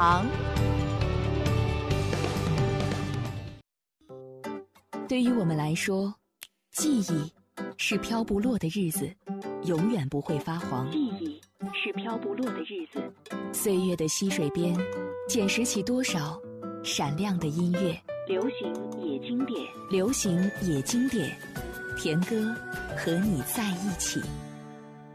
堂。 对于我们来说，记忆是飘不落的日子，永远不会发黄。 记忆是飘不落的日子， 岁月的溪水边，捡拾起多少闪亮的音乐。 流行也经典， 流行也经典，田歌和你在一起。